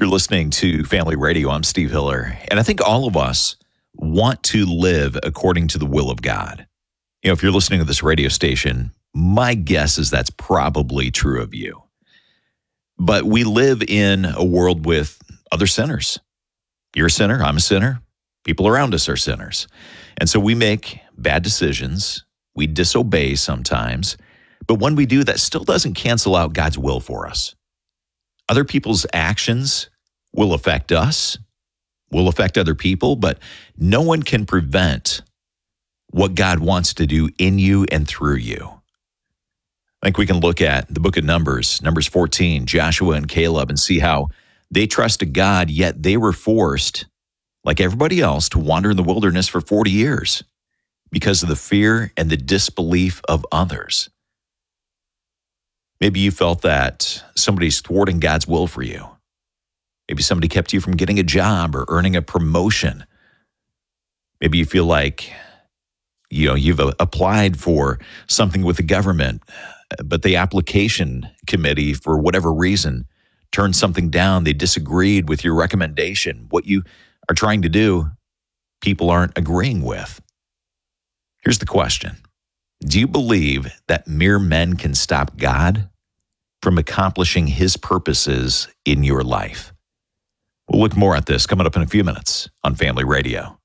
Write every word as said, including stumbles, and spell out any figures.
You're listening to Family Radio. I'm Steve Hiller. And I think all of us want to live according to the will of God. You know, if you're listening to this radio station, my guess is that's probably true of you. But we live in a world with other sinners. You're a sinner. I'm a sinner. People around us are sinners. And so we make bad decisions. We disobey sometimes. But when we do, that still doesn't cancel out God's will for us. Other people's actions will affect us, will affect other people, but no one can prevent what God wants to do in you and through you. I think we can look at the book of Numbers, Numbers fourteen, Joshua and Caleb, and see how they trusted God, yet they were forced, like everybody else, to wander in the wilderness for forty years because of the fear and the disbelief of others. Maybe you felt that somebody's thwarting God's will for you. Maybe somebody kept you from getting a job or earning a promotion. Maybe you feel like, you know, you've applied for something with the government, but the application committee, for whatever reason, turned something down. They disagreed with your recommendation. What you are trying to do, people aren't agreeing with. Here's the question. Do you believe that mere men can stop God from accomplishing his purposes in your life? We'll look more at this coming up in a few minutes on Family Radio.